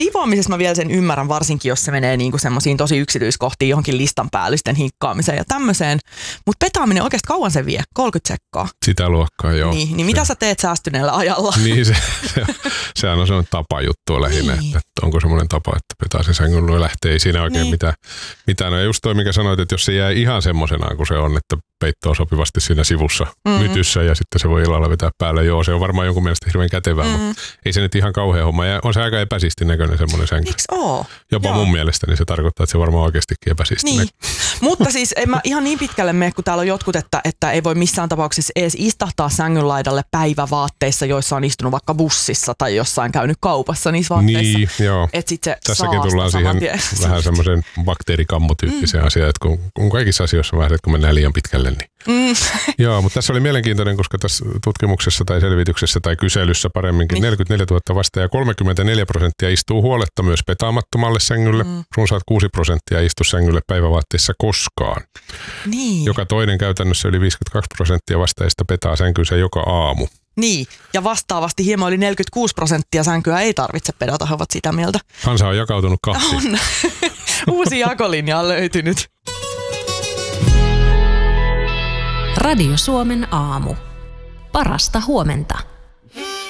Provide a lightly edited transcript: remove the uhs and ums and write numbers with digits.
Siivoamisessa mä vielä sen ymmärrän, varsinkin jos se menee niinku semmoisiin tosi yksityiskohtiin, johonkin listan päällisten hinkkaamiseen ja tämmöiseen. Mutta petaaminen oikeasti kauan se vie, 30 sekkaa. Sitä luokkaa, joo. Niin mitä sä teet säästyneellä ajalla? Niin, sehän on semmoinen tapajuttu lähinnä, että onko semmoinen tapa, että petaa sen sängyn ja lähtee. Ei siinä oikein mitään. No ja just toi, mikä sanoit, että jos se jää ihan semmoisenaan kuin se on, että peitto on sopivasti siinä sivussa mytyssä ja sitten se voi illalla vetää päälle. Joo, se on varmaan jonkun mielestä hirveän kätevää, mutta ei se nyt ihan kauhean homma. Ja on se aika epäsiisti näköinen semmoinen sänky. Eiks oo? Jopa mun mielestä niin se tarkoittaa, että se varmaan oikeastikin epäsiisti niin. Mutta siis en mä ihan niin pitkälle mene, kun täällä on jotkut, että ei voi missään tapauksessa edes istahtaa sängyn laidalle päivävaatteissa, joissa on istunut vaikka bussissa tai jossain käynyt kaupassa niissä vaatteissa. Niin, joo. Et sit se tässäkin tullaan siihen vähän semmoisen bakteerikammotyyppiseen asiaan, että kun kaikissa asioissa vähän, että kun mennään liian pitkälle, niin joo, mutta tässä oli mielenkiintoinen, koska tässä tutkimuksessa tai selvityksessä tai kyselyssä paremminkin 44 000 vasta ja 34% istuu huoletta myös petaamattomalle sängylle. Runsaat 6% istuu sängylle päivävaatteissa koskaan. Niin. Joka toinen käytännössä yli 52% vastaajista petaa sänkynsä joka aamu. Niin, ja vastaavasti hieman oli 46% sänkyä ei tarvitse pedata, he ovat sitä mieltä. Hansa on jakautunut kahteen. On. Uusi jakolinja on löytynyt. Radio Suomen aamu. Parasta huomenta.